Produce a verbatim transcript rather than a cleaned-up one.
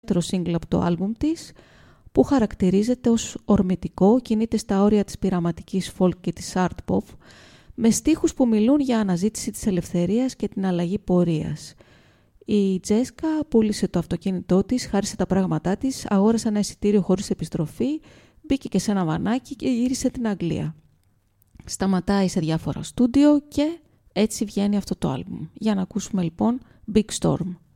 δεύτερο single από το άλμπουμ της, που χαρακτηρίζεται ως ορμητικό, κινείται στα όρια της πειραματικής folk και της art pop, με στίχους που μιλούν για αναζήτηση της ελευθερίας και την αλλαγή πορείας. Η Τζέσκα πούλησε το αυτοκίνητό της, χάρισε τα πράγματά της, αγόρασε ένα εισιτήριο χωρίς επιστροφή, μπήκε και σε ένα βανάκι και γύρισε την Αγγλία. Σταματάει σε διάφορα στούντιο και έτσι βγαίνει αυτό το άλμπουμ. Για να ακούσουμε λοιπόν Big Storm.